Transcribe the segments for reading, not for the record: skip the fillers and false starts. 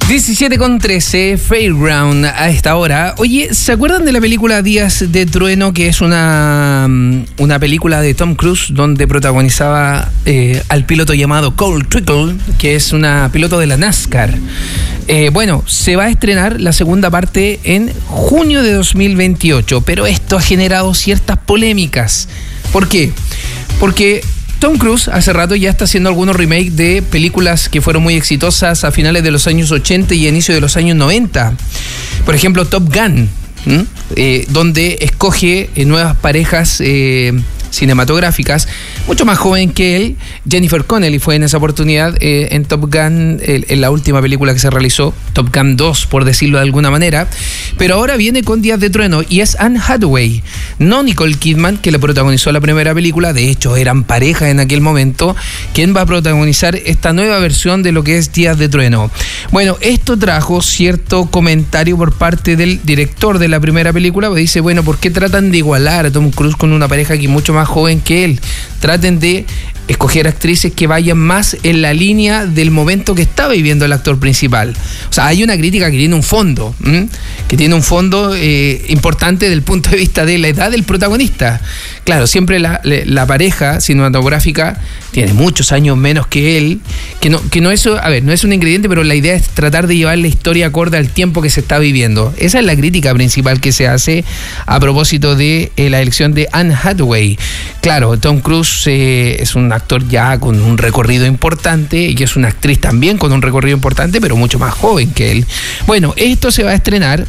17:13, Fairground a esta hora. Oye, ¿se acuerdan de la película Días de Trueno? Que es una película de Tom Cruise donde protagonizaba al piloto llamado Cole Trickle, que es una piloto de la NASCAR. Bueno, se va a estrenar la segunda parte en junio de 2028, pero esto ha generado ciertas polémicas. ¿Por qué? Porque Tom Cruise hace rato ya está haciendo algunos remakes de películas que fueron muy exitosas a finales de los años 80 y inicio de los años 90. Por ejemplo, Top Gun, donde escoge nuevas parejas cinematográficas, mucho más joven que él. Jennifer Connelly fue en esa oportunidad en Top Gun, en la última película que se realizó, Top Gun 2, por decirlo de alguna manera. Pero ahora viene con Días de Trueno y es Anne Hathaway, no Nicole Kidman, que le protagonizó la primera película. De hecho, eran pareja en aquel momento. ¿Quién va a protagonizar esta nueva versión de lo que es Días de Trueno? Bueno, esto trajo cierto comentario por parte del director de la primera película, que dice, bueno, ¿por qué tratan de igualar a Tom Cruise con una pareja que es mucho más joven que él? Traten de escoger actrices que vayan más en la línea del momento que está viviendo el actor principal. O sea, hay una crítica que tiene un fondo, importante desde el punto de vista de la edad del protagonista. Claro, siempre la pareja cinematográfica tiene muchos años menos que él, que no es, no es un ingrediente, pero la idea es tratar de llevar la historia acorde al tiempo que se está viviendo. Esa es la crítica principal que se hace a propósito de la elección de Anne Hathaway. Claro, Tom Cruise es un actor ya con un recorrido importante y es una actriz también con un recorrido importante, pero mucho más joven que él. Bueno, esto se va a estrenar.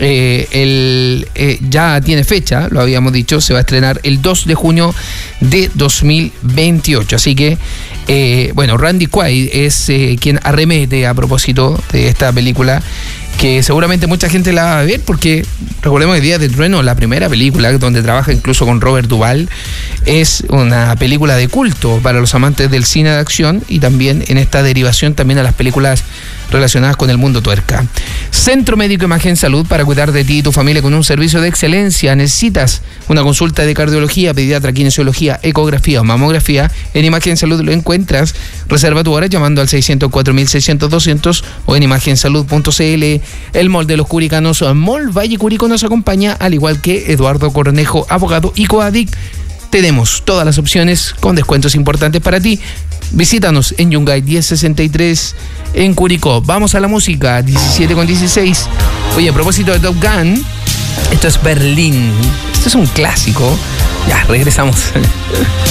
Ya tiene fecha, lo habíamos dicho, se va a estrenar el 2 de junio de 2028. Así que, Randy Quaid es quien arremete a propósito de esta película, que seguramente mucha gente la va a ver, porque recordemos que Días de Trueno, la primera película donde trabaja incluso con Robert Duvall, es una película de culto para los amantes del cine de acción y también en esta derivación también a las películas relacionadas con el mundo tuerca. Centro Médico Imagen Salud, para cuidar de ti y tu familia con un servicio de excelencia. ¿Necesitas una consulta de cardiología, pediatra, kinesiología, ecografía o mamografía? En Imagen Salud lo encuentras. Reserva tu hora llamando al 604-600-200 o en imagensalud.cl. El Mall de los Curicanos, Mall Valle Curico, nos acompaña, al igual que Eduardo Cornejo, abogado y Coadic. Tenemos todas las opciones con descuentos importantes para ti. Visítanos en Yungay 1063 en Curicó. Vamos a la música, 17:16. Oye, a propósito de Top Gun, esto es Berlín. Esto es un clásico. Ya, regresamos.